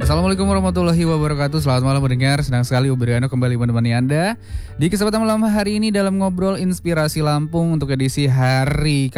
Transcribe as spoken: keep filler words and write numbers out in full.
Assalamualaikum warahmatullahi wabarakatuh. Selamat malam pendengar. Senang sekali Ubriano kembali menemani Anda di kesempatan malam hari ini dalam ngobrol inspirasi Lampung untuk edisi hari